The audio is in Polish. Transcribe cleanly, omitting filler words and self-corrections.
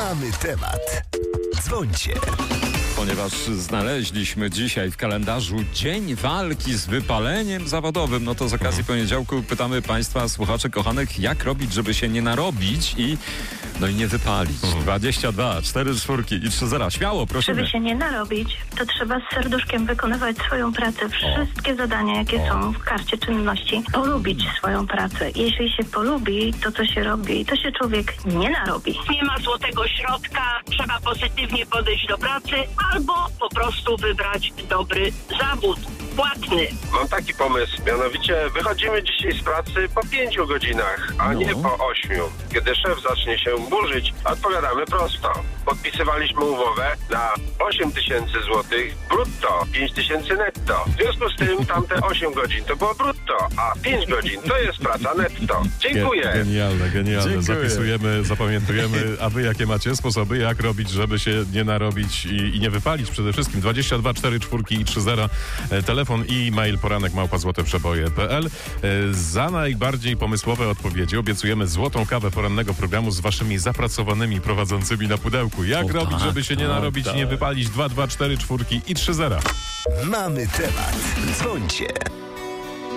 Mamy temat. Dzwońcie. Ponieważ znaleźliśmy dzisiaj w kalendarzu Dzień Walki z Wypaleniem Zawodowym, no to z okazji poniedziałku pytamy Państwa, słuchaczy kochanych, jak robić, żeby się nie narobić i nie wypalić. 22, 4 czwórki i 3 zera. Śmiało, prosimy. Żeby się nie narobić, to trzeba z serduszkiem wykonywać swoją pracę. Wszystkie zadania, jakie są w karcie czynności. Polubić swoją pracę. Jeśli się polubi to, co się robi, to się człowiek nie narobi. Nie ma złotego środka, trzeba pozytywnie podejść do pracy albo po prostu wybrać dobry zawód, płatny. Mam taki pomysł, mianowicie wychodzimy dzisiaj z pracy po 5 godzinach, a nie po 8. Kiedy szef zacznie się burzyć, odpowiadamy prosto. Podpisywaliśmy umowę na 8 000 złotych brutto, 5 000 netto. W związku z tym tamte 8 godzin to było brutto, a 5 godzin to jest praca netto. Dziękuję. Genialne. Dziękuję. Zapisujemy, zapamiętujemy. A wy jakie macie sposoby, jak robić, żeby się nie narobić i nie wypalić przede wszystkim? 22 4 czwórki i 3 zera. Telefon i mail poranek@złoteprzeboje.pl. Za najbardziej pomysłowe odpowiedzi obiecujemy złotą kawę porannego programu z waszymi zapracowanymi prowadzącymi na pudełku. Jak robić, żeby się nie narobić i nie wypalić? 2, 2, 4 czwórki i 3 zera. Mamy temat. Dzwońcie.